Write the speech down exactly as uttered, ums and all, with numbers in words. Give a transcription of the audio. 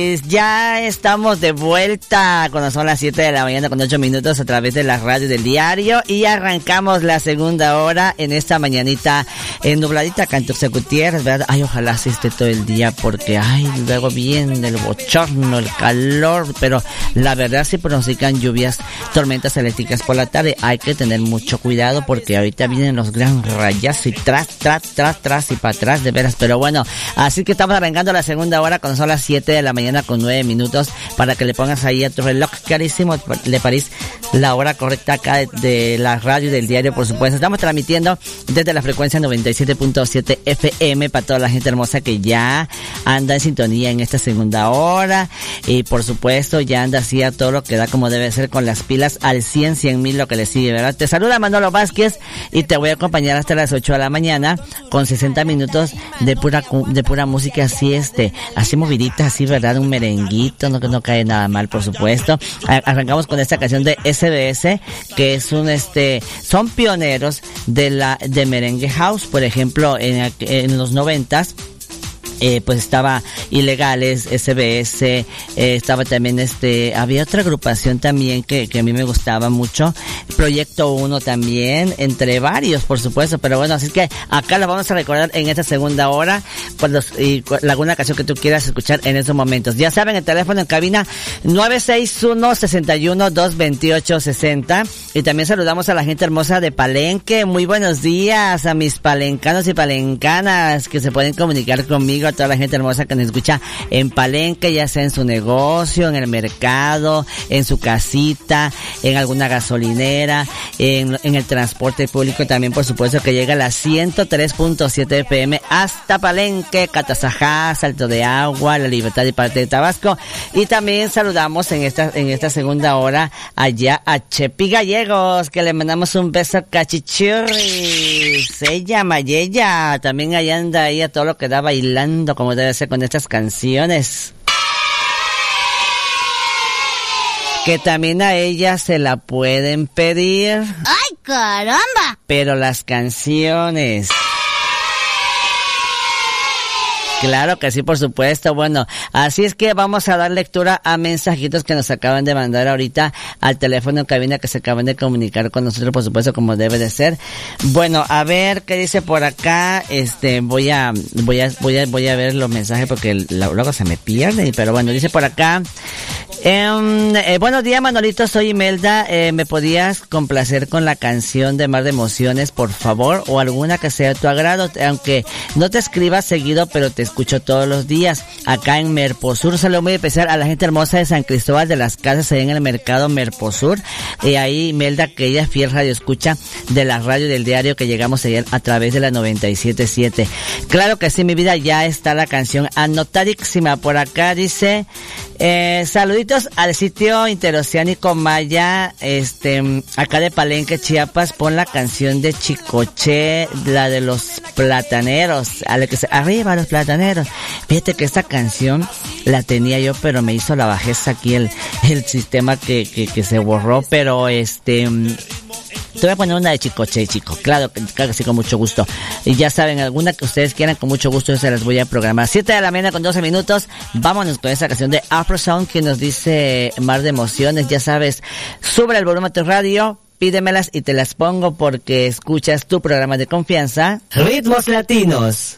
Churis, ya estamos de vuelta cuando son las siete de la mañana con ocho minutos a través de la radio del diario y arrancamos la segunda hora en esta mañanita en nubladita Canturce Gutiérrez, ¿verdad? Ay, ojalá se esté todo el día porque, ay, luego viene el bochorno, el calor, pero la verdad sí pronostican lluvias, tormentas eléctricas por la tarde. Hay que tener mucho cuidado porque ahorita vienen los gran rayazos y tras, tras, tras, tras y para atrás, de veras, pero bueno, así que estamos arrancando la segunda hora cuando son las siete de la mañana con nueve minutos para que le pongas ahí a tu reloj carísimo de París la hora correcta acá de, de la radio del diario, por supuesto. Estamos transmitiendo desde la frecuencia noventa y siete punto siete F M para toda la gente hermosa que ya anda en sintonía en esta segunda hora y por supuesto ya anda así a todo lo que da como debe ser con las pilas al cien, cien mil lo que le sigue, ¿verdad? Te saluda Manolo Vázquez y te voy a acompañar hasta las ocho de la mañana con sesenta minutos de pura de pura música así este, así movidita, así, ¿verdad? Un merenguito, no que no cae nada mal, por supuesto. Arrancamos con esta canción de S B S, que es un este, son pioneros de la de merengue house, por ejemplo, en en los noventas. Eh, pues estaba Ilegales, S B S, eh, estaba también este, había otra agrupación también que, que a mí me gustaba mucho, Proyecto Uno también, entre varios por supuesto, pero bueno, así que acá la vamos a recordar en esta segunda hora, cuando, y alguna canción que tú quieras escuchar en estos momentos. Ya saben, el teléfono en cabina nueve seis uno, seis uno, dos dos ocho, seis cero, y también saludamos a la gente hermosa de Palenque. Muy buenos días a mis palencanos y palencanas que se pueden comunicar conmigo, a toda la gente hermosa que nos escucha en Palenque, ya sea en su negocio, en el mercado, en su casita, en alguna gasolinera, en, en el transporte público también, por supuesto, que llega a la ciento tres punto siete F M hasta Palenque, Catazajá, Salto de Agua, La Libertad y parte de Tabasco. Y también saludamos en esta en esta segunda hora allá a Chepi Gallegos, que le mandamos un beso cachichurris. Ella, Mayella, también allá anda ahí a todo lo que da bailando como debe ser con estas canciones, que también a ella se la pueden pedir. ¡Ay, caramba! Pero las canciones, claro que sí, por supuesto. Bueno, así es que vamos a dar lectura a mensajitos que nos acaban de mandar ahorita al teléfono en cabina, que se acaban de comunicar con nosotros, por supuesto, como debe de ser. Bueno, a ver qué dice por acá. Este, voy a, voy a, voy a, voy a ver los mensajes porque luego se me pierden. Pero bueno, dice por acá. Eh, eh, buenos días, Manolito, soy Imelda. Eh, ¿me podías complacer con la canción de Mar de Emociones, por favor? O alguna que sea de tu agrado, aunque no te escribas seguido, pero te escucho todos los días acá en Merposur. Un saludo muy especial a la gente hermosa de San Cristóbal de las Casas, ahí en el mercado Merposur. Y ahí Imelda, que ella es fiel radio escucha de la radio del diario, que llegamos ayer a través de la noventa y siete punto siete. Claro que sí, mi vida, ya está la canción anotadísima. Por acá dice, eh, saluditos al sitio interoceánico Maya, este, acá de Palenque, Chiapas. Pon la canción de Chicoche, la de los plataneros, a la que se, arriba los plataneros. Fíjate que esta canción la tenía yo, pero me hizo la bajeza aquí el, el sistema que, que, que se borró, pero este, te voy a poner una de Chicoche, chico, claro, claro que sí, con mucho gusto. Y ya saben, alguna que ustedes quieran, con mucho gusto yo se las voy a programar. siete de la mañana con doce minutos, vámonos con esta canción de Afro Sound que nos dice Mar de Emociones. Ya sabes, sube el volumen a tu radio, pídemelas y te las pongo porque escuchas tu programa de confianza, Ritmos Latinos.